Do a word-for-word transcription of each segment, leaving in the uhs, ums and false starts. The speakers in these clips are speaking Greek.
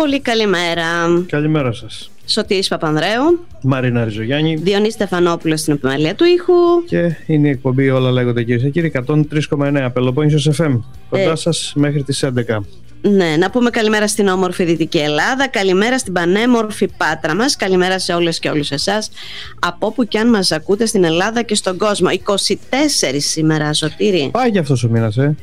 Πολύ καλημέρα. Καλημέρα σας. Σωτήρης Παπανδρέου. Μαρίνα Ριζογιάννη. Διονύση Στεφανόπουλος στην επιμέλεια του ήχου. Και είναι η εκπομπή Όλα Λέγονται, κυρίες και κύριοι, εκατόν τρία κόμμα εννέα Πελοπόννησος εφ εμ. Κοντά ε, σας μέχρι τις έντεκα. Ναι, να πούμε καλημέρα στην όμορφη Δυτική Ελλάδα, καλημέρα στην πανέμορφη Πάτρα μας, καλημέρα σε όλες και όλους εσάς, από όπου και αν μας ακούτε στην Ελλάδα και στον κόσμο. είκοσι τέσσερα σήμερα, Σωτήρη. Πάει και αυτός ο μήνας, ε.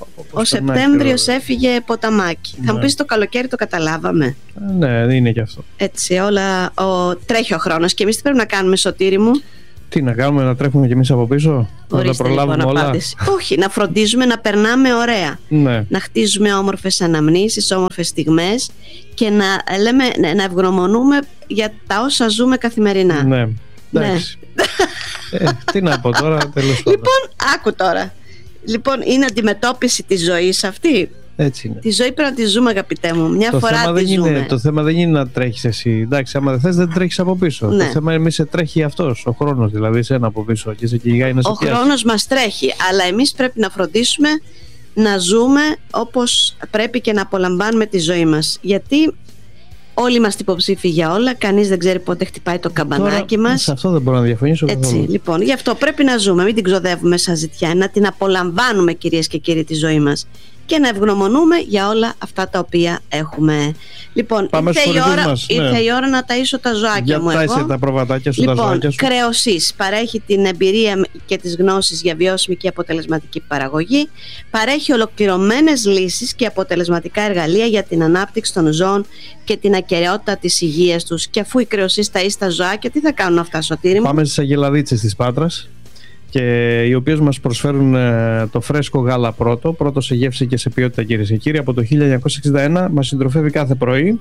Ο Σεπτέμβριος έφυγε ποταμάκι. Ναι. Θα μου πεις το καλοκαίρι το καταλάβαμε. Ναι, είναι και αυτό. Έτσι, όλα. Ο... Τρέχει ο χρόνος. Και εμείς τι πρέπει να κάνουμε, Σωτήρη μου? Τι να κάνουμε, να τρέχουμε κι εμείς από πίσω? Ορίστε, να τα προλάβουμε λοιπόν, όλα? Απάντηση. Όχι, να φροντίζουμε να περνάμε ωραία. Ναι. Να χτίζουμε όμορφες αναμνήσεις, όμορφες στιγμές και να, λέμε, να ευγνωμονούμε για τα όσα ζούμε καθημερινά. Ναι, εντάξει. Ναι. ε, τι να πω τώρα, τέλος πάντων. Λοιπόν, άκου τώρα. Λοιπόν, είναι αντιμετώπιση της ζωής αυτή. Έτσι είναι. Τη ζωή πρέπει να τη ζούμε, αγαπητέ μου. Μια το φορά θέμα τη δεν ζούμε. Είναι, το θέμα δεν είναι να τρέχεις εσύ. Εντάξει, άμα δεν θες, δεν τρέχεις από πίσω. Ναι. Το θέμα είναι μη σε τρέχει αυτός, ο χρόνος δηλαδή, σένα από πίσω και σε κυνηγάει να σε Ο πιάσει. χρόνος μας τρέχει, αλλά εμείς πρέπει να φροντίσουμε να ζούμε όπως πρέπει και να απολαμβάνουμε τη ζωή μας. Γιατί όλοι είμαστε υποψήφοι για όλα, κανείς δεν ξέρει πότε χτυπάει το καμπανάκι μας. Σε αυτό δεν μπορώ να διαφωνήσω. Έτσι, καθόλου. λοιπόν, γι' αυτό πρέπει να ζούμε, μην την ξοδεύουμε σαν ζητιά, να την απολαμβάνουμε, κυρίες και κύριοι, τη ζωή μας και να ευγνωμονούμε για όλα αυτά τα οποία έχουμε. Λοιπόν, Πάμε ήρθε, η ώρα, μας, ήρθε ναι. η ώρα να ταΐσω τα ζωάκια για μου. τάισε Εγώ. τα προβατάκια σου, Λοιπόν, τα ζωάκια σου. Κρεοσής παρέχει την εμπειρία και τις γνώσεις για βιώσιμη και αποτελεσματική παραγωγή. Παρέχει ολοκληρωμένες λύσεις και αποτελεσματικά εργαλεία για την ανάπτυξη των ζώων και την ακεραιότητα της υγείας τους. Και αφού η Κρεοσής ταΐσει τα ζωάκια, τι θα κάνουν αυτά, Σωτήρη μου? Πάμε στις αγελαδίτσες της Πάτρας, και οι οποίες μας προσφέρουν ε, το φρέσκο γάλα πρώτο, πρώτο σε γεύση και σε ποιότητα, κυρίες και κύριοι. Από το χίλια εννιακόσια εξήντα ένα μας συντροφεύει κάθε πρωί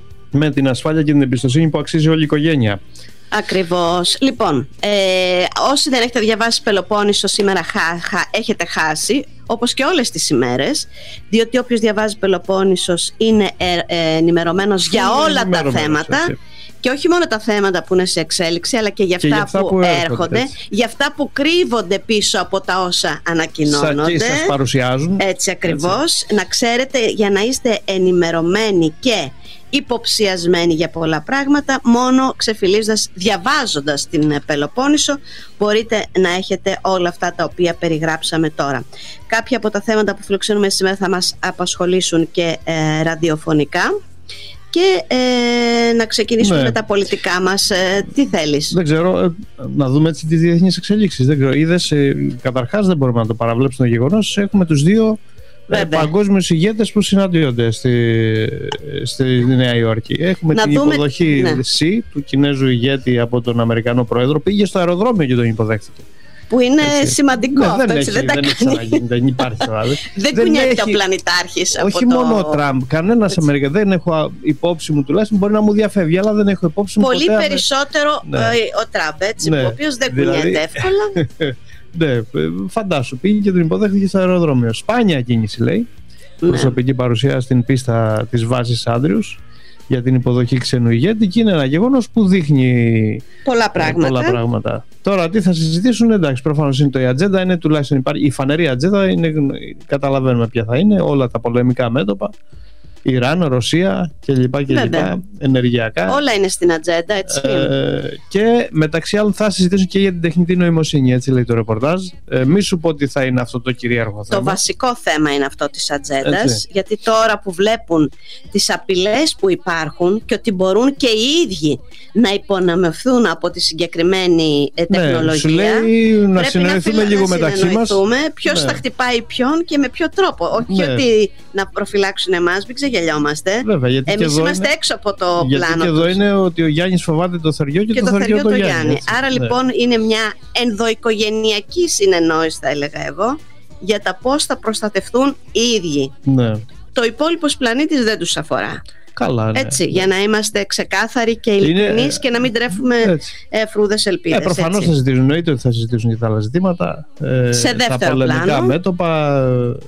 με την ασφάλεια και την εμπιστοσύνη που αξίζει όλη η οικογένεια. Ακριβώς. Λοιπόν, ε, όσοι δεν έχετε διαβάσει Πελοπόννησο σήμερα χα, χα, έχετε χάσει, όπως και όλες τις ημέρες, διότι όποιος διαβάζει Πελοπόννησος είναι ε, ε, ενημερωμένος για όλα τα θέματα. Έτσι. Και όχι μόνο τα θέματα που είναι σε εξέλιξη, αλλά και για αυτά, και για αυτά που, που έρχονται, έτσι. Για αυτά που κρύβονται πίσω από τα όσα ανακοινώνονται. Και σας παρουσιάζουν. Έτσι ακριβώς. Έτσι. Να ξέρετε, για να είστε ενημερωμένοι και υποψιασμένοι για πολλά πράγματα, μόνο ξεφυλίζοντας, διαβάζοντας την Πελοπόννησο, μπορείτε να έχετε όλα αυτά τα οποία περιγράψαμε τώρα. Κάποια από τα θέματα που φιλοξενούμε σήμερα θα μας απασχολήσουν και ε, ραδιοφωνικά. Και ε, να ξεκινήσουμε, ναι, με τα πολιτικά μας. Ε, τι θέλεις? Δεν ξέρω, ε, να δούμε έτσι τις διεθνείς εξελίξεις. Δεν ξέρω, είδες, ε, καταρχάς δεν μπορούμε να το παραβλέψουμε το γεγονός. Έχουμε τους δύο ε, παγκόσμιους ηγέτες που συναντιόνται στη, στη Νέα Υόρκη. Έχουμε να την δούμε, υποδοχή, ναι, C, του Κινέζου ηγέτη από τον Αμερικανό πρόεδρο. Πήγε στο αεροδρόμιο και τον υποδέχτηκε. Που είναι έτσι σημαντικό, ναι, αυτό, δεν, έτσι, έχει, δεν, δεν, τα έχει, δεν υπάρχει δηλαδή. Δεν κουνιέται ο πλανητάρχης. Όχι από μόνο το... ο Τραμπ, κανένας Αμερικανός. Δεν έχω υπόψη μου, τουλάχιστον μπορεί να μου διαφεύγει, αλλά δεν έχω υπόψη μου. Πολύ ποτέ, περισσότερο, ναι, ο Τραμπ, έτσι, ναι, ο οποίος δεν δηλαδή, κουνιέται εύκολα. Ναι, φαντάσου, πήγε και τον υποδέχτηκε στο αεροδρόμιο. Σπάνια κίνηση, λέει. Ναι. Προσωπική παρουσία στην πίστα της βάσης Άντριους για την υποδοχή ξένου ηγέτη, και είναι ένα γεγονός που δείχνει πολλά πράγματα. πολλά πράγματα. Τώρα τι θα συζητήσουν, εντάξει, προφανώς είναι το η ατζέντα, είναι τουλάχιστον υπάρχει, η φανερή ατζέντα, είναι, καταλαβαίνουμε ποια θα είναι, όλα τα πολεμικά μέτωπα, Ιράν, Ρωσία κλπ. κλπ. Ενεργειακά. Όλα είναι στην ατζέντα, έτσι. Ε, και μεταξύ άλλων θα συζητήσουν και για την τεχνητή νοημοσύνη, έτσι λέει το ρεπορτάζ. Ε, μη σου πω ότι θα είναι αυτό το κυρίαρχο θέμα. Το βασικό θέμα είναι αυτό της ατζέντας, γιατί τώρα που βλέπουν τις απειλές που υπάρχουν και ότι μπορούν και οι ίδιοι να υπονομευθούν από τη συγκεκριμένη τεχνολογία, ναι, σου λέει να συνεννοηθούμε λίγο να μεταξύ μας. Ποιος, ναι, θα χτυπάει ποιον και με ποιο τρόπο. Όχι, ναι, ότι να προφυλάξουν εμάς, μην ξεγελιόμαστε. Βέβαια, γιατί εμείς είμαστε είναι... έξω από το γιατί πλάνο. Και εδώ τους. Είναι ότι ο Γιάννης φοβάται το θεριό και, και το, το θεριό το, το Γιάννη. Γιάννη. Άρα, ναι, λοιπόν είναι μια ενδοοικογενειακή συνεννόηση, θα έλεγα εγώ, για τα πώς θα προστατευτούν οι ίδιοι. Ναι. Το υπόλοιπος πλανήτης δεν τους αφορά. Καλά, ναι. Έτσι, για να είμαστε ξεκάθαροι και ειλικρινείς είναι... και να μην τρέφουμε ε, φρούδες ελπίδες. Ε, προφανώς θα συζητήσουν, εννοείται ότι θα συζητήσουν και τα άλλα ζητήματα. Ε, σε δεύτερο τα πολεμικά πλάνο. μέτωπα,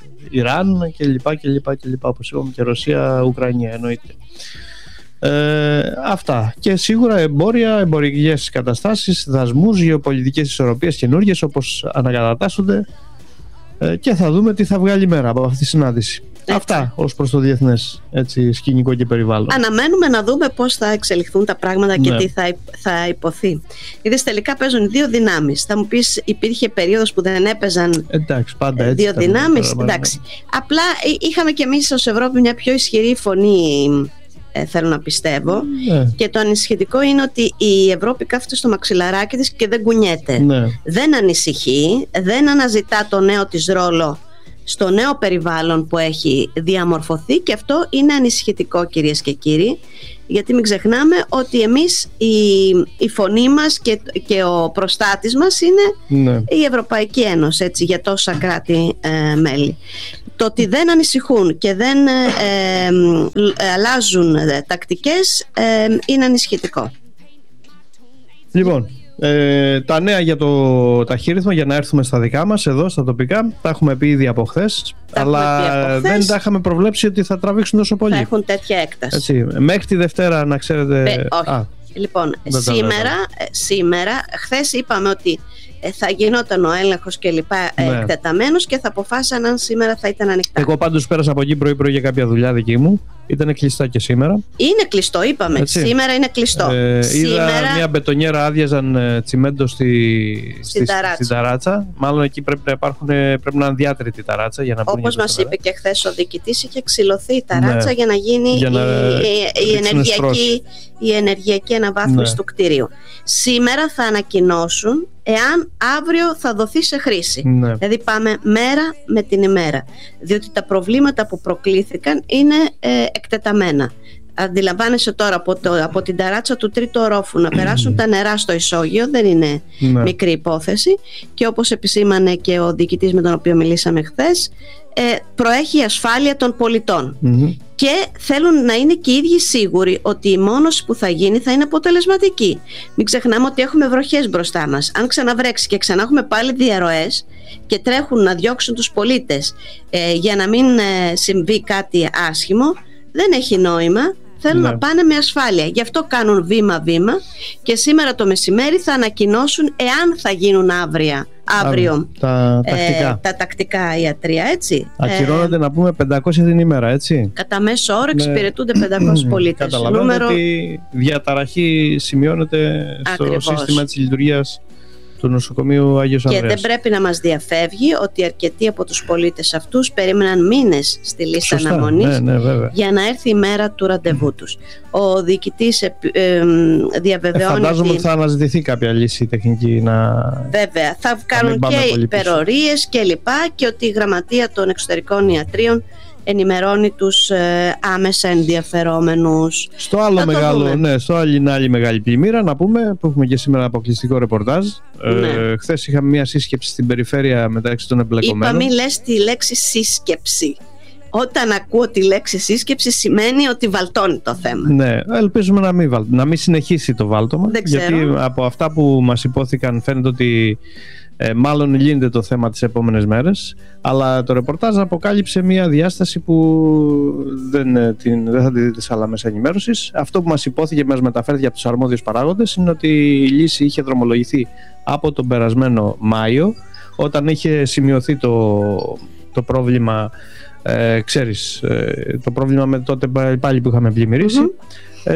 Ιράν κλπ. κλπ, κλπ όπως είπαμε, και Ρωσία, Ουκρανία, εννοείται. Ε, αυτά. Και σίγουρα εμπόρια, εμπορικές καταστάσεις, δασμούς, γεωπολιτικές ισορροπίες καινούργιες όπως ανακατατάσσονται, ε, και θα δούμε τι θα βγάλει η μέρα από αυτή τη συνάντηση. Αυτά ως προς το διεθνές, έτσι, σκηνικό και περιβάλλον. Αναμένουμε να δούμε πώς θα εξελιχθούν τα πράγματα και ναι. τι θα, θα υποθεί. Είδες, τελικά παίζουν δύο δυνάμεις. Θα μου πεις, υπήρχε περίοδος που δεν έπαιζαν Εντάξει, πάντα έτσι, δύο δυνάμεις. Εντάξει. Απλά είχαμε κι εμείς ως Ευρώπη μια πιο ισχυρή φωνή, ε, θέλω να πιστεύω. Ναι. Και το ανησυχητικό είναι ότι η Ευρώπη κάθεται στο μαξιλαράκι της και δεν κουνιέται. Ναι. Δεν ανησυχεί, δεν αναζητά το νέο της ρόλο στο νέο περιβάλλον που έχει διαμορφωθεί, και αυτό είναι ανησυχητικό, κυρίες και κύριοι, γιατί μην ξεχνάμε ότι εμείς η, η φωνή μας και, και ο προστάτης μας είναι ναι. η Ευρωπαϊκή Ένωση, έτσι, για τόσα κράτη ε, μέλη. Το ότι δεν ανησυχούν και δεν ε, ε, αλλάζουν ε, τακτικές ε, είναι ανησυχητικό. Λοιπόν, Ε, τα νέα για το ταχύρυθμο, για να έρθουμε στα δικά μας εδώ, στα τοπικά, τα έχουμε πει ήδη από χθες, αλλά από δεν τα είχαμε προβλέψει ότι θα τραβήξουν τόσο πολύ. Θα έχουν τέτοια έκταση. Έτσι, μέχρι τη Δευτέρα, να ξέρετε. Ε, όχι. Α, λοιπόν, σήμερα, σήμερα, χθες είπαμε ότι θα γινόταν ο έλεγχος και λοιπά ναι. εκτεταμένος, και θα αποφάσισαν αν σήμερα θα ήταν ανοιχτά. Εγώ πάντως πέρασα από εκεί πρωί-πρωί για κάποια δουλειά δική μου. Ήταν κλειστά και σήμερα. Είναι κλειστό, είπαμε. Έτσι. Σήμερα είναι κλειστό. Ε, σήμερα... Είδα μια μπετονιέρα, άδειαζαν ε, τσιμέντο στη, στην, στη, ταράτσα. στην ταράτσα. Μάλλον εκεί πρέπει να, υπάρχουν, πρέπει να είναι διάτρητη η ταράτσα για να μπουν. Όπως μας είπε και χθες ο διοικητής, είχε ξυλωθεί η ταράτσα ναι. για να γίνει για να η, η, ενεργειακή, η ενεργειακή αναβάθμιση ναι. του κτίριου. Σήμερα θα ανακοινώσουν εάν αύριο θα δοθεί σε χρήση. Ναι. Δηλαδή πάμε μέρα με την ημέρα. Διότι τα προβλήματα που προκλήθηκαν είναι ε, εκτεταμένα. Αντιλαμβάνεσαι τώρα από, το, από την ταράτσα του τρίτου ορόφου να περάσουν τα νερά στο ισόγειο, δεν είναι ναι. μικρή υπόθεση, και όπως επισήμανε και ο διοικητής με τον οποίο μιλήσαμε χθες, ε, προέχει η ασφάλεια των πολιτών mm-hmm. και θέλουν να είναι και οι ίδιοι σίγουροι ότι η μόνωση που θα γίνει θα είναι αποτελεσματική. Μην ξεχνάμε ότι έχουμε βροχές μπροστά μας. Αν ξαναβρέξει και ξανά έχουμε πάλι διαρροές και τρέχουν να διώξουν τους πολίτες ε, για να μην ε, συμβεί κάτι άσχημο, δεν έχει νόημα. Θέλουν ναι. να πάνε με ασφάλεια. Γι' αυτό κάνουν βήμα-βήμα, και σήμερα το μεσημέρι θα ανακοινώσουν εάν θα γίνουν αύριο, αύριο τα, ε, τακτικά. τα τακτικά ιατρία, έτσι. Ακυρώνονται ε, να πούμε πεντακόσια την ημέρα, έτσι. Κατά μέσο όρο εξυπηρετούνται ναι. πεντακόσιοι πολίτες. Καταλαβαίνετε Νούμερο... ότι διαταραχή σημειώνεται στο Ακριβώς. σύστημα της λειτουργίας του νοσοκομείου Άγιος Ανδρέας. Και δεν πρέπει να μας διαφεύγει ότι αρκετοί από τους πολίτες αυτούς περίμεναν μήνες στη λίστα Σωστά, αναμονής ναι, ναι, για να έρθει η μέρα του ραντεβού τους. Ο διοικητής ε, ε, διαβεβαιώνει. Ε, φαντάζομαι ότι θα αναζητηθεί κάποια λύση τεχνική να. Βέβαια, θα κάνουν και υπερορίες και λοιπά, και ότι η γραμματεία των εξωτερικών ιατρίων ενημερώνει τους ε, άμεσα ενδιαφερόμενους. Στο άλλο μεγάλο, ναι, στο άλλη, άλλη μεγάλη πλημμύρα, να πούμε, που έχουμε και σήμερα αποκλειστικό ρεπορτάζ. Ναι. Ε, χθες είχαμε μια σύσκεψη στην περιφέρεια μεταξύ των εμπλεκομένων. Είπα, μη λες τη λέξη σύσκεψη. Όταν ακούω τη λέξη σύσκεψη σημαίνει ότι βαλτώνει το θέμα. Ναι, ελπίζουμε να μην, να μην συνεχίσει το βάλτωμα. Δεν ξέρω. Γιατί από αυτά που μας υπόθηκαν φαίνεται ότι Ε, μάλλον λύνεται το θέμα τις επόμενες μέρες, αλλά το ρεπορτάζ αποκάλυψε μια διάσταση που δεν, την, δεν θα τη δείτε σε άλλα μέσα ενημέρωσης. Αυτό που μας υπόθηκε, μας μεταφέρθηκε από τους αρμόδιους παράγοντες, είναι ότι η λύση είχε δρομολογηθεί από τον περασμένο Μάιο, όταν είχε σημειωθεί το, το πρόβλημα, ε, ξέρεις, ε, το πρόβλημα με τότε πάλι που είχαμε πλημμυρίσει. Mm-hmm.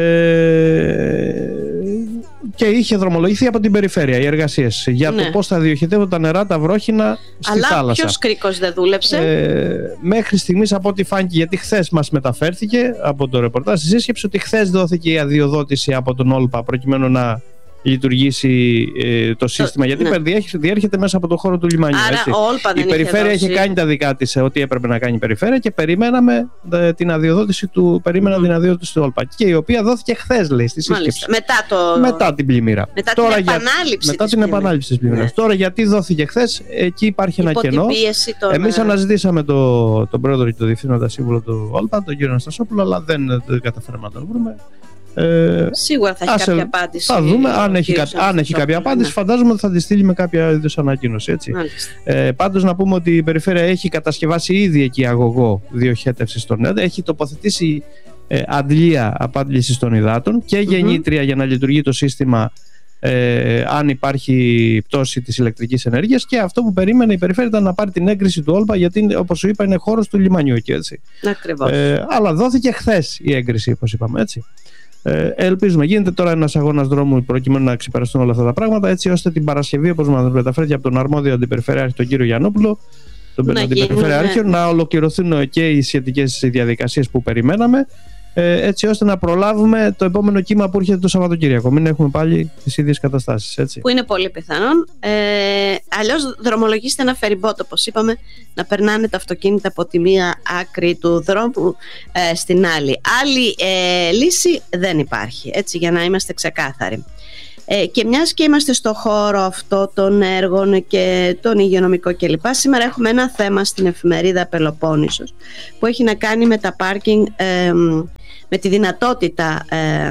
Ε, και είχε δρομολογηθεί από την περιφέρεια οι εργασίες για ναι. το πώς θα διοχετεύονται τα νερά, τα βρόχινα στη Αλλά θάλασσα. Αλλά ποιος κρίκος δεν δούλεψε? Ε, μέχρι στιγμής, από ό,τι φάνηκε, γιατί χθες μας μεταφέρθηκε από το ρεπορτάζ στη σύσκεψη, ότι χθες δόθηκε η αδειοδότηση από τον Όλπα προκειμένου να λειτουργήσει ε, το σύστημα, γιατί ναι. διέρχεται μέσα από το χώρο του λιμανιού. Άρα έτσι. Ο Όλπα δεν η περιφέρεια είχε, είχε κάνει τα δικά της, ό,τι έπρεπε να κάνει η περιφέρεια, και περιμέναμε ε, την αδειοδότηση του, περίμενα mm. την αδειοδότηση του Όλπα, και η οποία δόθηκε χθες, λέει, στη σύσκεψη. Μετά, το... μετά την πλημμύρα. Μετά Τώρα, την επανάληψη για... μετά της την επανάληψη της πλημμύρας. Ναι. Τώρα, γιατί δόθηκε χθες, εκεί υπάρχει ένα κενό. Τον... Εμείς αναζητήσαμε το, τον πρόεδρο και τον διευθύνοντα σύμβουλο του Όλπα, τον κύριο Αναστασόπουλο, αλλά δεν, δεν καταφέραμε να τον βρούμε. Ε, Σίγουρα θα έχει άσε, κάποια απάντηση. Θα δούμε αν έχει, κα, αν έχει κάποια απάντηση. Ναι. Φαντάζομαι ότι θα τη στείλει με κάποια είδους ανακοίνωση. Έτσι. Ε, πάντως να πούμε ότι η περιφέρεια έχει κατασκευάσει ήδη εκεί αγωγό διοχέτευσης των νερών. Έχει τοποθετήσει ε, αντλία απάντησης των υδάτων και γεννήτρια mm-hmm. για να λειτουργεί το σύστημα ε, αν υπάρχει πτώση της ηλεκτρικής ενέργειας, και αυτό που περίμενε η περιφέρεια ήταν να πάρει την έγκριση του Όλπα, γιατί όπως σου είπα είναι χώρος του λιμανιού εκεί, έτσι. Ακριβώς. Ε, αλλά δόθηκε χθες η έγκριση, όπως είπαμε, έτσι. Ε, ελπίζουμε. Γίνεται τώρα ένας αγώνας δρόμου προκειμένου να ξεπεραστούν όλα αυτά τα πράγματα, έτσι ώστε την Παρασκευή, όπως μας μεταφέρθηκε από τον αρμόδιο αντιπεριφερειάρχη, τον κύριο Γιαννόπουλο, τον αντιπεριφερειάρχη, ναι. να ολοκληρωθούν και οι σχετικές διαδικασίες που περιμέναμε, έτσι ώστε να προλάβουμε το επόμενο κύμα που έρχεται το Σαββατοκύριακο. Μην έχουμε πάλι τις ίδιες καταστάσεις, έτσι. Που είναι πολύ πιθανόν. Ε, αλλιώς δρομολογήστε ένα φεριμπότ, όπως είπαμε, να περνάνε τα αυτοκίνητα από τη μία άκρη του δρόμου ε, στην άλλη. Άλλη ε, λύση δεν υπάρχει, έτσι, για να είμαστε ξεκάθαροι. Ε, και μιας και είμαστε στο χώρο αυτό των έργων και τον υγειονομικό κλπ, σήμερα έχουμε ένα θέμα στην εφημερίδα Πελοπόννησος που έχει να κάνει με τα πάρκινγκ, ε, με τη δυνατότητα ε,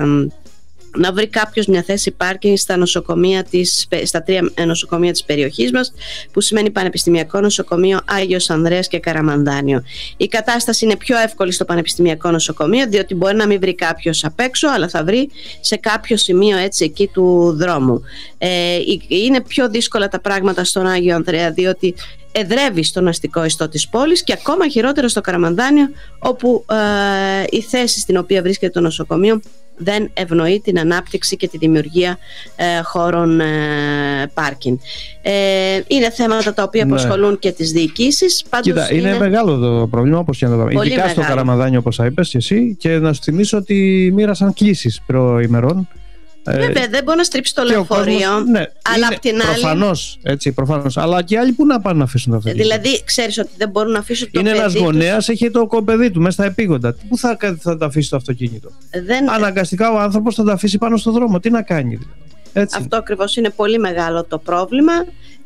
να βρει κάποιος μια θέση πάρκινγκ στα, νοσοκομεία της, στα τρία νοσοκομεία της περιοχής μας, που σημαίνει Πανεπιστημιακό Νοσοκομείο, Άγιος Ανδρέας και Καραμανδάνιο. Η κατάσταση είναι πιο εύκολη στο Πανεπιστημιακό Νοσοκομείο, διότι μπορεί να μην βρει κάποιος απ' έξω, αλλά θα βρει σε κάποιο σημείο, έτσι, εκεί του δρόμου. Ε, είναι πιο δύσκολα τα πράγματα στον Άγιο Ανδρέα, διότι εδρεύει στον αστικό ιστό της πόλης, και ακόμα χειρότερο στο Καραμανδάνιο, όπου ε, η θέση στην οποία βρίσκεται το νοσοκομείο δεν ευνοεί την ανάπτυξη και τη δημιουργία ε, χώρων ε, πάρκινγκ. Ε, είναι θέματα τα οποία απασχολούν, ναι, και τις διοικήσεις. Πάντως Κοίτα, είναι, είναι μεγάλο το πρόβλημα, όπως και να το δούμε. Ειδικά μεγάλο. Στο Καραμανδάνιο, όπως θα είπες εσύ, και να σου θυμίσω ότι μοίρασαν κλήσεις προημερών. Βέβαια, δεν μπορεί να στρίψει το λεωφορείο, κόσμος, ναι, αλλά απ' την άλλη. Προφανώς, έτσι, προφανώς. Αλλά και άλλοι πού να πάνε να αφήσουν το αυτοκίνητο. Δηλαδή, ξέρεις ότι δεν μπορούν να αφήσουν το είναι παιδί. Είναι ένας γονέας, έχει το παιδί του μέσα στα επίγοντα. Πού θα, θα το αφήσει το αυτοκίνητο. Δεν... Αναγκαστικά ο άνθρωπος θα το αφήσει πάνω στο δρόμο. Τι να κάνει, δηλαδή. Έτσι. Αυτό ακριβώς είναι πολύ μεγάλο το πρόβλημα.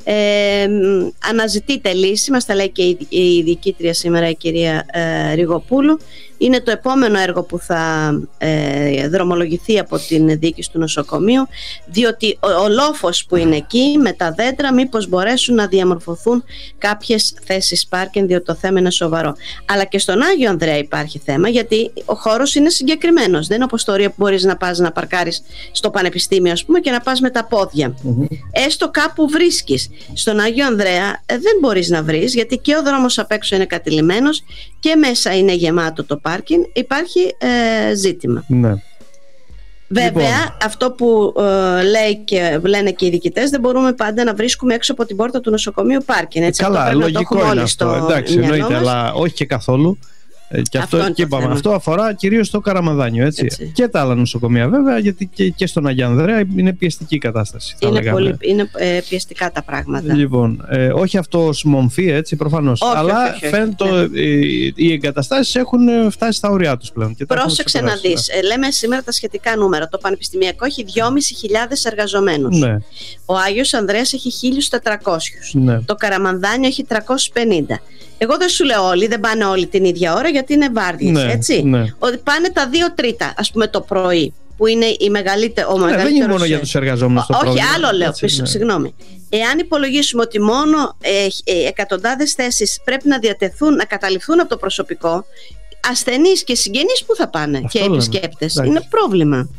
Ε, αναζητείται λύση, μας τα λέει και η, η διοικήτρια σήμερα, η κυρία ε, Ριγοπούλου. Είναι το επόμενο έργο που θα ε, δρομολογηθεί από την διοίκηση του νοσοκομείου, διότι ο, ο λόφος που είναι εκεί με τα δέντρα, μήπως μπορέσουν να διαμορφωθούν κάποιες θέσεις πάρκινγκ, διότι το θέμα είναι σοβαρό. Αλλά και στον Άγιο Ανδρέα υπάρχει θέμα, γιατί ο χώρος είναι συγκεκριμένος. Δεν είναι όπως τώρα που μπορείς να πας να παρκάρεις στο πανεπιστήμιο, ας πούμε, και να πας με τα πόδια. Mm-hmm. Έστω κάπου βρίσκεις. Στον Άγιο Ανδρέα ε, δεν μπορείς να βρεις, γιατί και ο δρόμος απ' έξω είναι κατηλημμένος και μέσα είναι γεμάτο το πάρκινγκ. Υπάρχει ε, ζήτημα. Ναι. Βέβαια, λοιπόν, αυτό που ε, λέει και, λένε και οι διοικητές, δεν μπορούμε πάντα να βρίσκουμε έξω από την πόρτα του νοσοκομείου πάρκινγκ. Έτσι, καλά, αυτό λογικό είναι αυτό. Εντάξει, εννοείται, αλλά όχι και καθόλου. Ε, και αυτό, αυτό, και είπαμε, αυτό αφορά κυρίως το Καραμανδάνιο, έτσι. Έτσι. Και τα άλλα νοσοκομεία, βέβαια, γιατί και, και στον Αγία Ανδρέα είναι πιεστική η κατάσταση. Είναι, πολύ, είναι ε, πιεστικά τα πράγματα. Λοιπόν, ε, όχι αυτό ως μομφή, έτσι, προφανώς. Όχι, αλλά όχι, όχι, φαίνεται ναι. το, οι, οι εγκαταστάσεις έχουν φτάσει στα όρια τους πλέον. Και πρόσεξε να δεις. Ε, λέμε σήμερα τα σχετικά νούμερα. Το Πανεπιστημιακό έχει δυόμισι χιλιάδες εργαζομένους. Ναι. Ο Άγιος Ανδρέας έχει χίλιους τετρακόσιους. Ναι. Το Καραμανδάνιο έχει τριακόσιους πενήντα. Εγώ δεν σου λέω όλοι, δεν πάνε όλοι την ίδια ώρα, γιατί είναι βάρδιες, ναι, έτσι. Ναι. Ότι πάνε τα δύο τρίτα, ας πούμε, το πρωί, που είναι η μεγαλύτερη. Ναι, δεν είναι μόνο για τους εργαζόμενους το όχι, πρόβλημα. Όχι, άλλο λέω, πίσω, ναι. Συγγνώμη. Εάν υπολογίσουμε ότι μόνο ε, ε, εκατοντάδες θέσεις πρέπει να διατεθούν, να καταληφθούν από το προσωπικό, ασθενείς και συγγενείς που θα πάνε, αυτό και λέμε. Επισκέπτες. Εντάξει. Είναι πρόβλημα.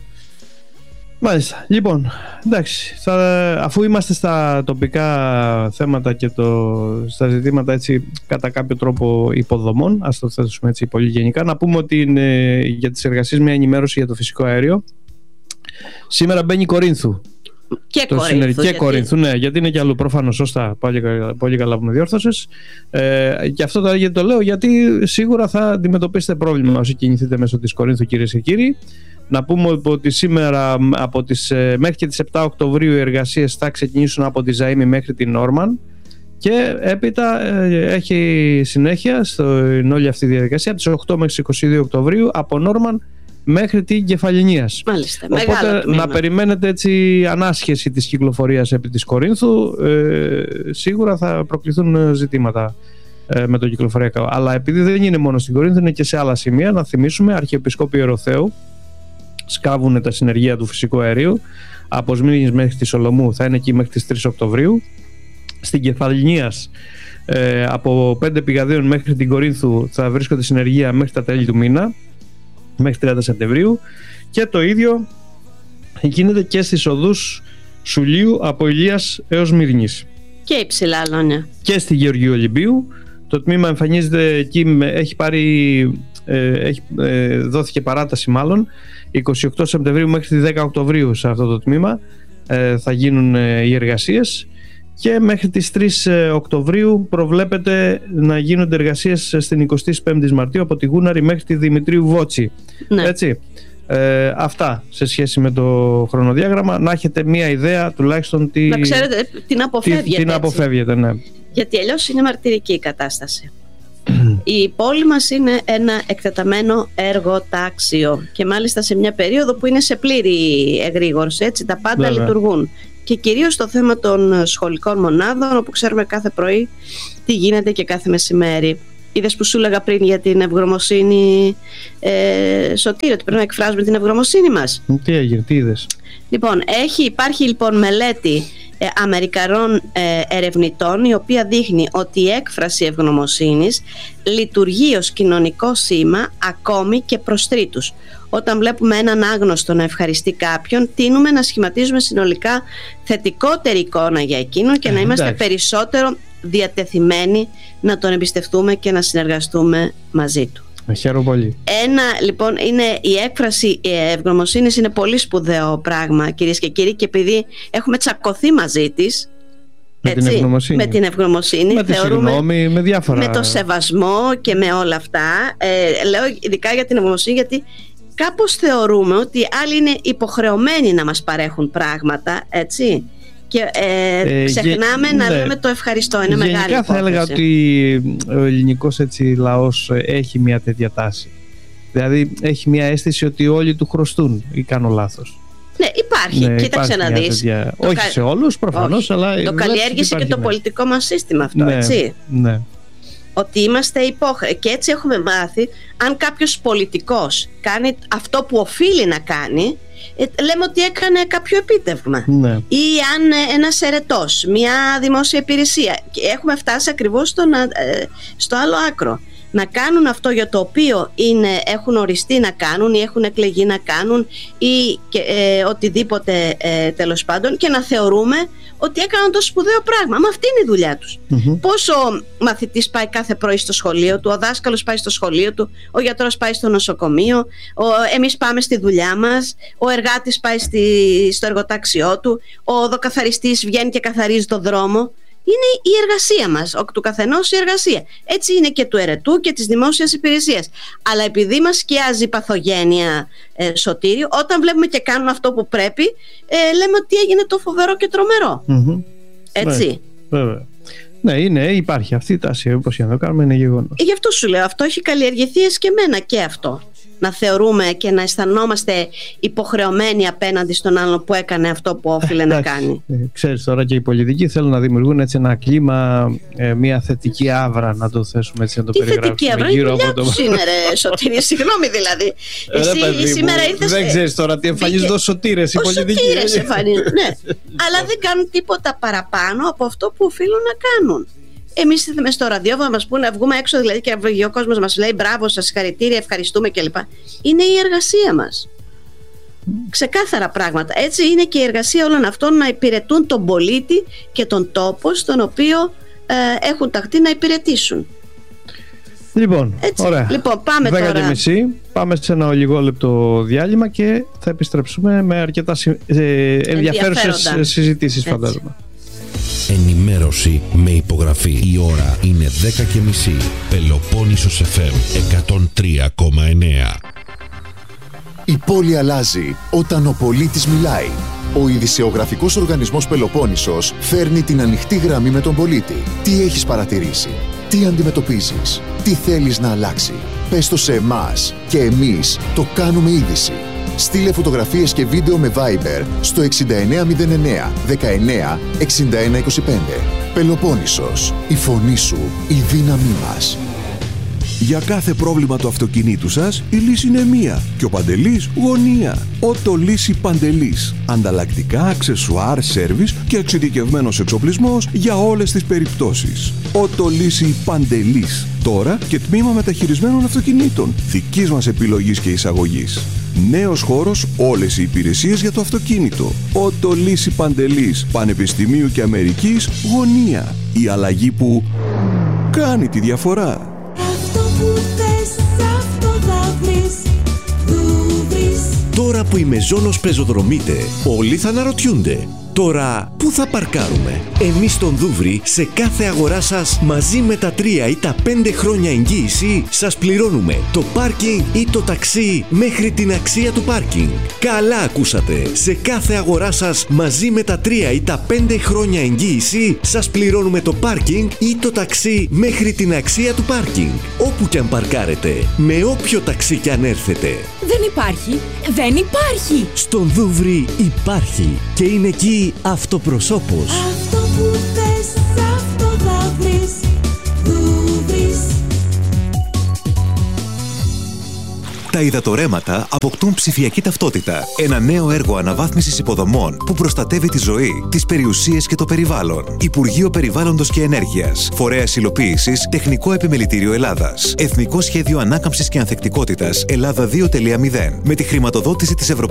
Μάλιστα. Λοιπόν, εντάξει, θα, αφού είμαστε στα τοπικά θέματα και το, στα ζητήματα, έτσι, κατά κάποιο τρόπο υποδομών, ας το θέσουμε έτσι πολύ γενικά, να πούμε ότι είναι για τις εργασίες μια ενημέρωση για το φυσικό αέριο. Σήμερα μπαίνει Κορίνθου. Και Κορίνθου. Και γιατί... Κορίνθου, ναι, γιατί είναι και αλλού, προφανώς, σωστά. Πολύ, πολύ καλά που με διόρθωσες. Ε, και αυτό το, γιατί το λέω, γιατί σίγουρα θα αντιμετωπίσετε πρόβλημα όσοι κινηθείτε μέσω της Κορίνθου, κυρίες και κύριοι. Να πούμε ότι σήμερα από τις, μέχρι και τις επτά Οκτωβρίου οι εργασίες θα ξεκινήσουν από τη Ζαΐμη μέχρι την Νόρμαν, και έπειτα ε, έχει συνέχεια στην όλη αυτή τη διαδικασία από τις οκτώ μέχρι τις είκοσι δύο Οκτωβρίου από Νόρμαν μέχρι την Κεφαλινίας. Μάλιστα, οπότε να περιμένετε έτσι ανάσχεση της κυκλοφορίας επί της Κορίνθου. Ε, σίγουρα θα προκληθούν ζητήματα ε, με το κυκλοφοριακό. Αλλά επειδή δεν είναι μόνο στην Κορίνθου, είναι και σε άλλα σημεία. Να θυμίσουμε, Αρχιεπισκόπιο Ερωθέου σκάβουν τα συνεργεία του φυσικού αερίου από Σμύρνης μέχρι τη Σολομού, θα είναι εκεί μέχρι τις τρεις Οκτωβρίου. Στην Κεφαλινίας ε, από πέντε Πηγαδίων μέχρι την Κορίνθου θα βρίσκονται συνεργεία μέχρι τα τέλη του μήνα, μέχρι τριάντα Σεπτεμβρίου, και το ίδιο γίνεται και στις οδούς Σουλίου από Ηλίας έως Μυρνής. Και υψηλά αλόνια. Και στη Γεωργίου Ολυμπίου. Το τμήμα εμφανίζεται εκεί, έχει πάρει, ε, έχει, ε, δόθηκε παράταση μάλλον, είκοσι οκτώ Σεπτεμβρίου μέχρι τη δέκα Οκτωβρίου σε αυτό το τμήμα ε, θα γίνουν ε, οι εργασίες, και μέχρι τις τρεις Οκτωβρίου προβλέπεται να γίνονται εργασίες στην εικοστή πέμπτη Μαρτίου από τη Γούναρη μέχρι τη Δημητρίου Βότσι. Ναι. Έτσι. Ε, αυτά σε σχέση με το χρονοδιάγραμμα, να έχετε μία ιδέα τουλάχιστον τι, να ξέρετε την αποφεύγετε, τι, την αποφεύγετε ναι. Γιατί αλλιώς είναι μαρτυρική η κατάσταση. Η πόλη μας είναι ένα εκτεταμένο εργοτάξιο και μάλιστα σε μια περίοδο που είναι σε πλήρη εγρήγορση, έτσι, τα πάντα Βέβαια. λειτουργούν, και κυρίως το θέμα των σχολικών μονάδων, όπου ξέρουμε κάθε πρωί τι γίνεται και κάθε μεσημέρι. Είδες που σου έλεγα πριν για την ευγνωμοσύνη, ε, Σωτήρη, ότι πρέπει να εκφράζουμε την ευγνωμοσύνη μας. Τι έγινε, τι είδες? Λοιπόν, έχει, υπάρχει λοιπόν μελέτη ε, Αμερικανών ε, ερευνητών, η οποία δείχνει ότι η έκφραση ευγνωμοσύνης λειτουργεί ως κοινωνικό σήμα ακόμη και προς τρίτους. Όταν βλέπουμε έναν άγνωστο να ευχαριστεί κάποιον, τείνουμε να σχηματίζουμε συνολικά θετικότερη εικόνα για εκείνον και να είμαστε Εντάξει. περισσότερο διατεθειμένοι να τον εμπιστευτούμε και να συνεργαστούμε μαζί του. Χαίρομαι πολύ. Ένα, λοιπόν, είναι η έκφραση ευγνωμοσύνης, είναι πολύ σπουδαίο πράγμα, κυρίες και κύριοι, και επειδή έχουμε τσακωθεί μαζί της, με, έτσι, την ευγνωμοσύνη. με την ευγνωμοσύνη, με τη συγγνώμη, με διάφορα, με το σεβασμό και με όλα αυτά, ε, λέω ειδικά για την ευγνωμοσύνη, γιατί κάπως θεωρούμε ότι άλλοι είναι υποχρεωμένοι να μας παρέχουν πράγματα, έτσι, και ε, ε, ξεχνάμε γε, να ναι. λέμε το ευχαριστώ. Είναι μεγάλη υπόθεση. Γενικά θα έλεγα ότι ο ελληνικός έτσι λαός έχει μια τέτοια τάση. Δηλαδή έχει μια αίσθηση ότι όλοι του χρωστούν, ή κάνω λάθος? Ναι, υπάρχει. Ναι, Κοίταξε υπάρχει να δεις. Τέτοια... Όχι κα... σε όλους προφανώς, όχι. αλλά το καλλιέργησε και το ναι. πολιτικό μας σύστημα αυτό, ναι, έτσι. Ναι. Ότι είμαστε υπόχρεοι. Και έτσι έχουμε μάθει, αν κάποιος πολιτικός κάνει αυτό που οφείλει να κάνει, λέμε ότι έκανε κάποιο επίτευγμα. Ναι. Ή αν ένας ερετός, μια δημόσια υπηρεσία. Και έχουμε φτάσει ακριβώς στο, να, στο άλλο άκρο. Να κάνουν αυτό για το οποίο είναι, έχουν οριστεί να κάνουν ή έχουν εκλεγεί να κάνουν, ή και, ε, οτιδήποτε ε, τέλος πάντων, και να θεωρούμε ότι έκαναν το σπουδαίο πράγμα. Μα αυτή είναι η δουλειά τους. Mm-hmm. Πόσο μαθητής πάει κάθε πρωί στο σχολείο του, ο δάσκαλος πάει στο σχολείο του, ο γιατρός πάει στο νοσοκομείο, ο, εμείς πάμε στη δουλειά μας, ο εργάτης πάει στη, στο εργοτάξιό του, ο οδοκαθαριστής βγαίνει και καθαρίζει το δρόμο. Είναι η εργασία μας, του καθενός η εργασία. Έτσι είναι και του ερετού και της δημόσιας υπηρεσίας. Αλλά επειδή μας σκιάζει η παθογένεια, ε, Σωτήριο, όταν βλέπουμε και κάνουν αυτό που πρέπει, ε, λέμε ότι έγινε το φοβερό και τρομερό. Mm-hmm. Έτσι. Ναι, βέβαια. Ναι, είναι, υπάρχει αυτή η τάση, όπως για να το κάνουμε, είναι γεγονός. Γι' αυτό σου λέω, αυτό έχει καλλιεργηθεί και εμένα και αυτό. Να θεωρούμε και να αισθανόμαστε υποχρεωμένοι απέναντι στον άλλον που έκανε αυτό που όφιλε να κάνει. Ε, ξέρεις, τώρα και οι πολιτικοί θέλουν να δημιουργούν έτσι ένα κλίμα, ε, μια θετική άβρα, να το θέσουμε έτσι, να το Τι περιγράψουμε. Τι θετική άβρα, η δουλειά τους είναι, ρε Σωτήρη, συγγνώμη δηλαδή. Εσύ σήμερα ήρθες... Δεν ξέρεις τώρα τι εμφανίζονται ως σωτήρες οι πολιτικοί. Ως σωτήρες εμφανίζονται, ναι. Αλλά δεν κάνουν τίποτα παραπάνω από αυτό που οφείλουν να κάνουν. Εμείς ήρθαμε στο ραδιόφωνο να μας πούνε, να βγούμε έξω δηλαδή και ο κόσμος μας λέει μπράβο σας, συγχαρητήρια, ευχαριστούμε κλπ. Είναι η εργασία μας. Ξεκάθαρα πράγματα. Έτσι είναι και η εργασία όλων αυτών, να υπηρετούν τον πολίτη και τον τόπο στον οποίο ε, έχουν ταχθεί να υπηρετήσουν. Λοιπόν, Έτσι. ωραία. Λοιπόν, πάμε δέκα τώρα. και μισή, πάμε σε ένα λιγόλεπτο διάλειμμα και θα επιστρέψουμε με αρκετά ε, ενδιαφέρουσες συζητήσεις, φαντάζομαι. Ενημέρωση με υπογραφή. Η ώρα είναι δέκα και μισή. Πελοπόννησος εφ εμ εκατόν τρία κόμμα εννέα. Η πόλη αλλάζει όταν ο πολίτης μιλάει. Ο ειδησεογραφικός οργανισμός Πελοπόννησος φέρνει την ανοιχτή γραμμή με τον πολίτη. Τι έχεις παρατηρήσει, τι αντιμετωπίζεις, τι θέλεις να αλλάξει. Πες το σε εμάς και εμείς το κάνουμε είδηση. Στείλε φωτογραφίες και βίντεο με Viber στο εξήντα εννέα μηδέν εννέα δεκαεννέα εξήντα ένα είκοσι πέντε. Πελοπόννησος. Η φωνή σου, η δύναμή μας. Για κάθε πρόβλημα του αυτοκινήτου σας, η λύση είναι μία και ο Παντελής γωνία. Οτολύση Παντελής. Ανταλλακτικά, αξεσουάρ, σέρβις και εξειδικευμένος εξοπλισμός για όλες τις περιπτώσεις. Οτολύση Παντελής. Τώρα και τμήμα μεταχειρισμένων αυτοκινήτων. Δικής μας επιλογής και εισαγωγής. Νέος χώρος, όλες οι υπηρεσίες για το αυτοκίνητο. Οτολύση Παντελής. Πανεπιστημίου και Αμερικής γωνία. Η αλλαγή που κάνει τη διαφορά. Αυτό που θες, αυτό θα βρεις. Δούβρις. Τώρα που η Μεζόνος πεζοδρομείται, όλοι θα αναρωτιούνται. Τώρα, πού θα παρκάρουμε? Εμείς στον Δούβρι, σε κάθε αγορά σας, μαζί με τα τρία ή τα πέντε χρόνια εγγύηση, σας πληρώνουμε το πάρκινγκ ή το ταξί μέχρι την αξία του πάρκινγκ. Καλά ακούσατε! Σε κάθε αγορά σας, μαζί με τα τρία ή τα πέντε χρόνια εγγύηση, σας πληρώνουμε το πάρκινγκ ή το ταξί μέχρι την αξία του πάρκινγκ. Όπου κι αν παρκάρετε, με όποιο ταξί κι αν έρθετε. Δεν υπάρχει! Δεν υπάρχει! Στον Δούβρι υπάρχει και είναι εκεί αυτοπροσώπος. Αυτό που θες, αυτό θα βρεις. Δούβρις. Τα υδατορέματα αποκτούν ψηφιακή ταυτότητα. Ένα νέο έργο αναβάθμισης υποδομών που προστατεύει τη ζωή, τις περιουσίες και το περιβάλλον. Υπουργείο Περιβάλλοντος και Ενέργειας. Φορέας υλοποίησης Τεχνικό Επιμελητήριο Ελλάδας. Εθνικό Σχέδιο Ανάκαμψης και Ανθεκτικότητας Ελλάδα δύο τελεία μηδέν. Με τη χρηματοδότηση της Ευρωπαϊκής